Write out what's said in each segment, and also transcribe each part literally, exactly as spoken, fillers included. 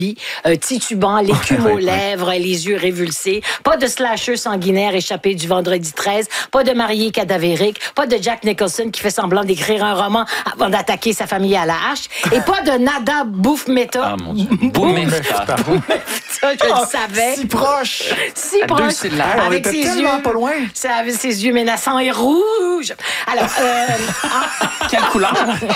Euh, titubant, l'écume aux lèvres, les yeux révulsés, pas de slasher sanguinaire échappé du vendredi treize, pas de marié cadavérique, pas de Jack Nicholson qui fait semblant d'écrire un roman avant d'attaquer sa famille à la hache, et pas de Nada Bouffe Méta. Ah, mon Dieu. Bouffe Méta. Ça, je oh, le savais. Si proche. Si à proche. Deux, c'est là. On avec était ses tellement yeux, pas loin. ça, avec ses yeux menaçants et rouges. Alors, euh, en... Quelle couleur?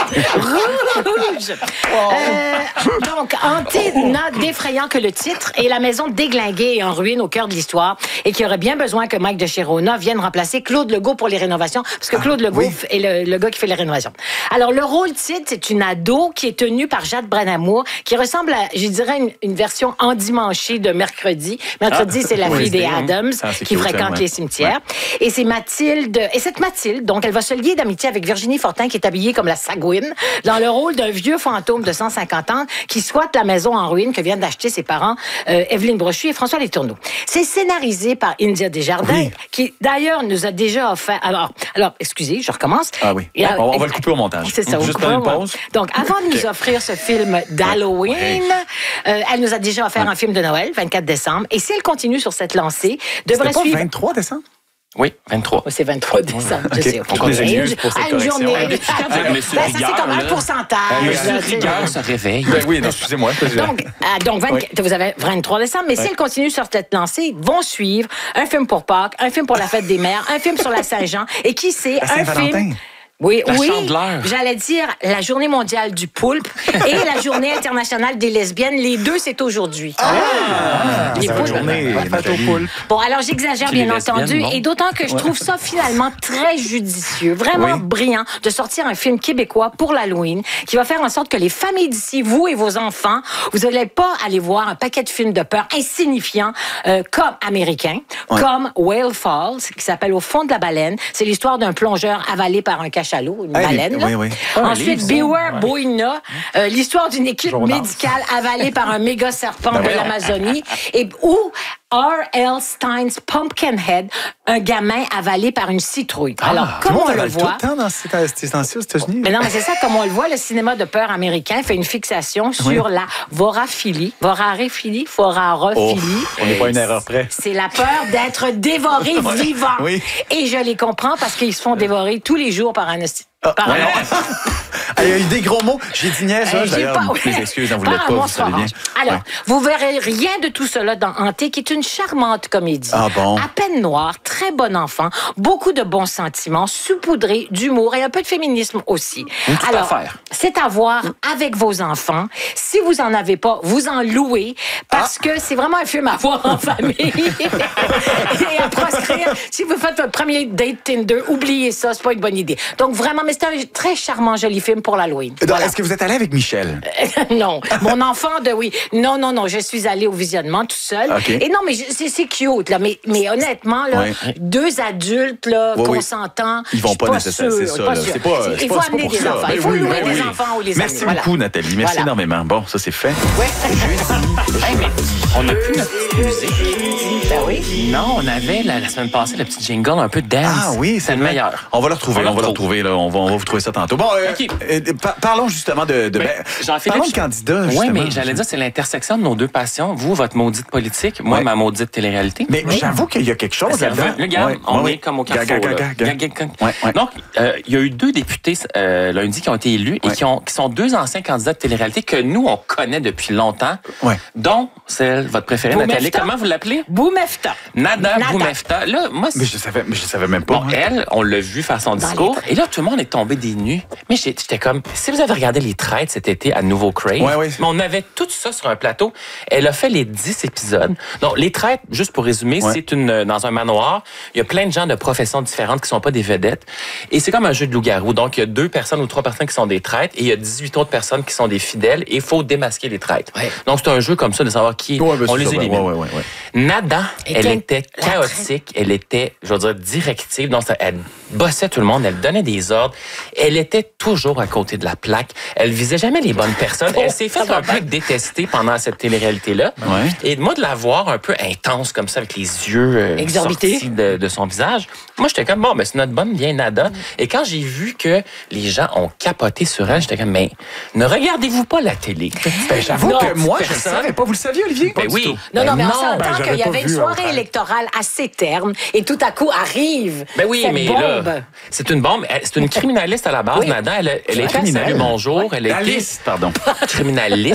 Rouge. Oh. Euh, donc, hanté n'a d'effrayant que le titre et la maison déglinguée et en ruine au cœur de l'histoire et qui aurait bien besoin que Mike de Chirona vienne remplacer Claude Legault pour les rénovations parce que Claude ah, Legault oui. est le, le gars qui fait les rénovations. Alors, le rôle titre, c'est une ado qui est tenue par Jade Branamour qui ressemble à, je dirais, une, une version endimanchée de Mercredi. Mercredi, ah, c'est la oui, fille des Adams ah, qui fréquente ouais. les cimetières. Ouais. Et c'est Mathilde, et cette Mathilde, donc, elle va se lier d'amitié avec Virginie Fortin qui est habillée comme la Sagouine dans le rôle d'un vieux fantôme de cent cinquante ans qui squatte la maison en ruine que viennent d'acheter ses parents, euh, Evelyne Brochu et François Letourneau. C'est scénarisé par India Desjardins, oui. qui d'ailleurs nous a déjà offert... Alors, alors excusez, je recommence. Ah oui, et, on, on va le couper au montage. C'est ça, juste une pause. Donc, avant de nous offrir ce film d'Halloween, oui. euh, elle nous a déjà offert oui. un film de Noël, vingt-quatre décembre, et si elle continue sur cette lancée, devrait C'était pas suivre... vingt-trois décembre? Oui, vingt-trois. Oh, c'est vingt-trois décembre, je okay. sais. Okay. Les excuses pour cette à une journée. correction. Ah, ben, ça, c'est comme un pourcentage. Monsieur Rigueur se réveille. Ben oui, non, excusez-moi. Donc, euh, donc vingt, oui. vous avez vingt-trois décembre, mais oui. si elle continue sur cette lancée, vont suivre un film pour Pâques, un film pour la fête des mères, un film sur la Saint-Jean, et qui sait, un film... Oui, la oui. Chandeleur. J'allais dire la journée mondiale du poulpe et la journée internationale des lesbiennes. Les deux, c'est aujourd'hui. Ah! ah les poulpes. Journée, poulpe. Bon, alors j'exagère bien entendu, bon. et d'autant que je ouais. trouve ça finalement très judicieux, vraiment oui. brillant de sortir un film québécois pour l'Halloween qui va faire en sorte que les familles d'ici, vous et vos enfants, vous n'allez pas aller voir un paquet de films de peur insignifiants euh, comme américains, ouais. comme Whale Falls, qui s'appelle Au fond de la baleine. C'est l'histoire d'un plongeur avalé par un cachalot, une hey, baleine. Oui, oui. Ah, Ensuite, Beware ouais. Boina, euh, l'histoire d'une équipe Journal. médicale avalée par un méga serpent de l'Amazonie. Et où R L. Stein's Pumpkinhead, un gamin avalé par une citrouille. Ah, Alors, comme on le voit... tout le temps dans ces temps-ci aux États-Unis. Mais non, mais c'est ça, comme on le voit, le cinéma de peur américain fait une fixation sur oui. la voraphilie. Voraréphilie, forarophilie. Oh, on n'est pas une erreur près. C'est la peur d'être dévoré vivant. Oui. Et je les comprends parce qu'ils se font dévorer tous les jours par un... Ah, par ouais. un... Il y a eu des gros mots. J'ai dit niaise, euh, d'ailleurs. Pas... Mes excuses, n'en voulez pas, vous savez bien. Alors, ouais. vous verrez rien de tout cela dans Hanté, qui est une charmante comédie. Ah bon? À peine noire, très bon enfant, beaucoup de bons sentiments, saupoudré d'humour et un peu de féminisme aussi. Une Alors, affaire. c'est à voir avec vos enfants. Si vous en avez pas, vous en louez, parce ah. que c'est vraiment un film à voir en famille. Et à proscrire. Si vous faites votre premier date Tinder, oubliez ça, c'est pas une bonne idée. Donc vraiment, mais c'est un très charmant, joli film pour l'Halloween. Voilà. Est-ce que vous êtes allé avec Michel? Non. Mon enfant de oui. Non, non, non. Je suis allée au visionnement tout seul. Okay. Et non, mais c'est, c'est cute, là. Mais, mais honnêtement, là, oui. deux adultes, là, oui, consentants. Ils vont pas nécessairement. C'est ça, pas là. sûr. C'est pas, c'est Il faut pas, amener c'est pas des enfants. Il faut oui, louer oui, des oui. enfants ou les Merci amis. beaucoup, voilà. Nathalie. Merci voilà. énormément. Bon, ça, c'est fait. Oui. Hey, mais on a plus notre petite musique. Ben oui. Non, on avait la, la semaine passée le petit jingle un peu dance. Ah oui, c'est le meilleur. On va le retrouver. On, on va le retrouver. Là. On, va, on va vous trouver ça tantôt. Bon, euh, okay. euh, par, parlons justement de... de ben, parlons de candidats, Oui, mais j'allais dire, c'est l'intersection de nos deux passions. Vous, votre maudite politique, moi, ouais. ma maudite télé-réalité. Mais oui. j'avoue qu'il y a quelque chose là-dedans. Le gars, ouais. on ouais. est comme au carrefour. Ga, ga, ga, ga. Ouais, ouais. Donc, euh, il y a eu deux députés euh, lundi qui ont été élus ouais. et qui, ont, qui sont deux anciens candidats de télé-réalité que nous, on connaît depuis longtemps, ouais. dont celle, votre préférée, Boumefta. Nathalie. Comment vous l'appelez? Boumefta. Nada, Nada. Boumefta. Là, moi, mais je savais, mais je savais même pas. Bon, elle, on l'a vu faire son discours. Et là, tout le monde est tombé des nues. Mais j'étais comme, si vous avez regardé Les Traites cet été à Nouveau Crave, ouais, ouais. mais on avait tout ça sur un plateau. Elle a fait les dix épisodes. Donc, Les Traites, juste pour résumer, ouais. c'est une dans un manoir. Il y a plein de gens de professions différentes qui sont pas des vedettes. Et c'est comme un jeu de loup-garou. Donc, il y a deux personnes ou trois personnes qui sont des traites et il y a dix-huit autres personnes qui sont des fidèles et il faut démasquer les traites. Ouais. Donc, c'est un jeu comme ça de savoir qui ouais, ben, on les ça, élimine. Ouais, ouais, ouais, ouais. Nada, et elle était chaotique, elle était, je veux dire, directive. Donc, elle bossait tout le monde, elle donnait des ordres. Elle était toujours toujours à côté de la plaque. Elle visait jamais les bonnes personnes. Elle s'est faite un peu détester pendant cette télé-réalité-là. Ouais. Et moi, de la voir un peu intense comme ça, avec les yeux euh, Exorbités. sortis de, de son visage, moi, j'étais comme, bon, ben, c'est notre bonne bien nada. Et quand j'ai vu que les gens ont capoté sur elle, j'étais comme, mais ne regardez-vous pas la télé? Ben, j'avoue Non, que moi, je ne personne. savais pas. Vous le saviez, Olivier? Ben Pas du oui. tout. Non, non, Ben mais on non, s'entend ben, qu'il j'avais y pas avait une vu, soirée en fait. électorale assez terne et tout à coup arrive Ben oui, cette mais bombe. là, c'est une bombe. Elle- C'est une criminaliste à la base, Oui. Nada. Elle, a- elle était à criminelle. Salut Bonjour. Elle La était liste, pardon. criminaliste.